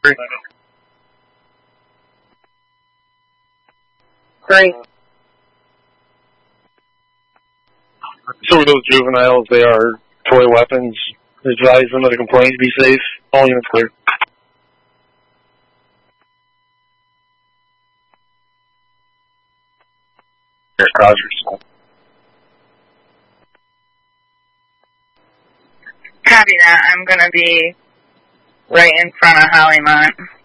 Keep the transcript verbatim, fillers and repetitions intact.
Three. So for those juveniles, they are toy weapons. Advise them of the complaint to be safe. All units clear. Here's Rogers. Copy that. I'm going to be right in front of Hollymont.